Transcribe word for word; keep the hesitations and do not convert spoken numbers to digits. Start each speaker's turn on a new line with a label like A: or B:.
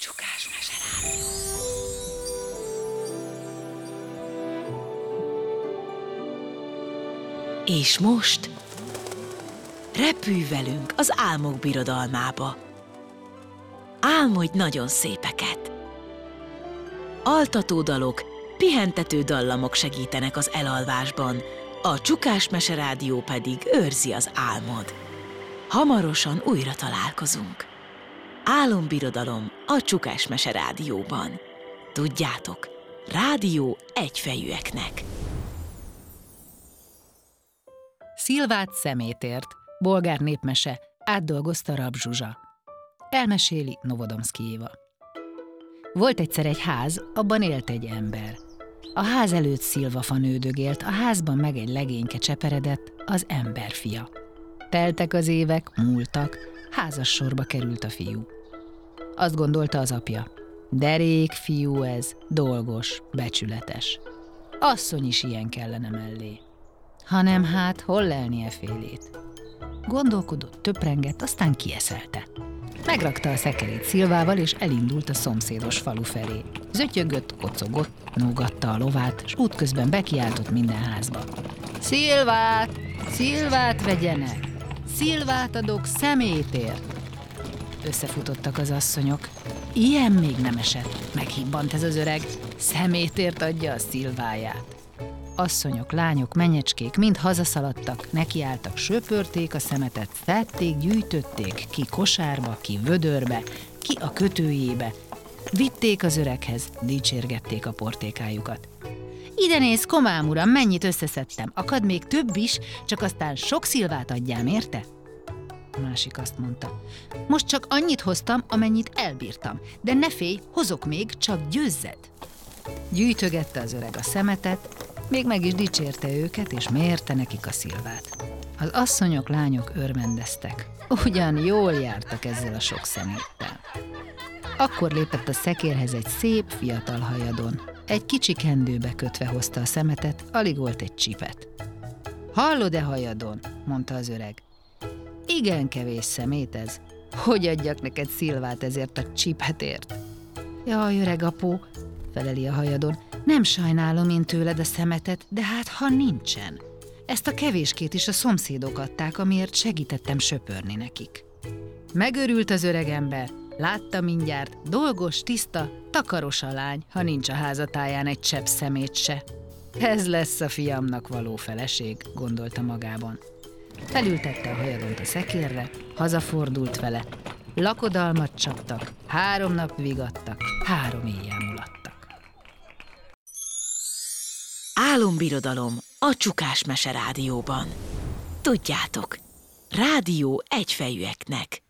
A: Csukás meserádió. És most repülj velünk az álmok birodalmába. Álmodj nagyon szépeket. Altató dalok, pihentető dallamok segítenek az elalvásban, a Csukás meserádió pedig őrzi az álmod. Hamarosan újra találkozunk. Álombirodalom a Csukás meserádióban. Tudjátok, rádió egyfejűeknek.
B: Szilvát szemétért, bolgár népmese, átdolgozta Rab Zsuzsa. Elmeséli Novodomszky Éva. Volt egyszer egy ház, abban élt egy ember. A ház előtt szilvafa nődögélt, a házban meg egy legényke cseperedett, az emberfia. Teltek az évek, múltak, házassorba került a fiú. Azt gondolta az apja, derék fiú ez, dolgos, becsületes. Asszony is ilyen kellene mellé. Hanem hát, hol lelnie félét. Gondolkodott, töprengett, aztán kieszelte. Megrakta a szekerét szilvával, és elindult a szomszédos falu felé. Zötyögött, kocogott, nógatta a lovát, s útközben bekiáltott minden házba. Szilvát! Szilvát vegyenek! Szilvát adok szemétért! Összefutottak az asszonyok. Ilyen még nem esett, meghibbant ez az öreg, szemétért adja a szilváját. Asszonyok, lányok, menyecskék mind hazaszaladtak, nekiálltak, söpörték a szemetet, szedték, gyűjtötték, ki kosárba, ki vödörbe, ki a kötőjébe. Vitték az öreghez, dicsérgették a portékájukat. Ide nézz, komám uram, mennyit összeszedtem, akad még több is, csak aztán sok szilvát adjám, érte? A másik azt mondta, most csak annyit hoztam, amennyit elbírtam, de ne félj, hozok még, csak győzzed. Gyűjtögette az öreg a szemetet, még meg is dicsérte őket, és mérte nekik a szilvát. Az asszonyok, lányok örvendeztek. Ugyan jól jártak ezzel a sok szeméttel. Akkor lépett a szekérhez egy szép, fiatal hajadon. Egy kicsi kendőbe kötve hozta a szemetet, alig volt egy csipet. Hallod-e, hajadon? Mondta az öreg. Igen kevés szemét ez. Hogy adjak neked szilvát ezért a csipetért? Jaj, öreg apó, feleli a hajadon. Nem sajnálom én tőled a szemetet, de hát ha nincsen. Ezt a kevéskét is a szomszédok adták, amiért segítettem söpörni nekik. Megörült az öreg ember, látta mindjárt, dolgos, tiszta, takaros a lány, ha nincs a házatáján egy csepp szemét se. Ez lesz a fiamnak való feleség, gondolta magában. Felültette a hajadont a szekérre, hazafordult vele. Lakodalmat csaptak, három nap vigadtak, három éjjel mulattak.
A: Álombirodalom a Csukás meserádióban. Tudjátok, rádió egyfejűeknek.